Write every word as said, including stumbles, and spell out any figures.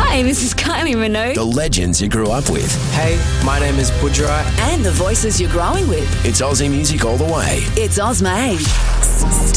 Hi, this is Kylie Minogue. The legends you grew up with. Hey, my name is Budra. And the voices you're growing with. It's Aussie music all the way. It's Ozmade.